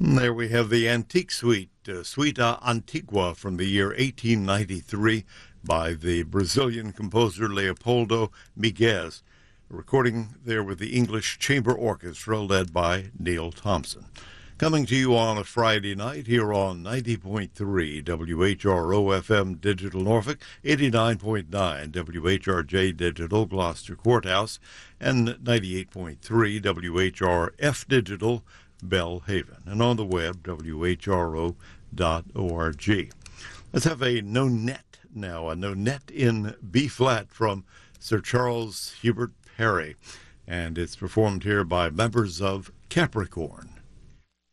There we have the Antique Suite, Suite Antigua from the year 1893 by the Brazilian composer Leopoldo Miguez. A recording there with the English Chamber Orchestra led by Neil Thompson. Coming to you on a Friday night here on 90.3 WHRO-FM Digital Norfolk, 89.9 WHRJ Digital Gloucester Courthouse, and 98.3 WHRF Digital Bellhaven, and on the web, whro.org. Let's have a nonet now, a nonet in B-flat from Sir Charles Hubert Parry, and it's performed here by members of Capricorn.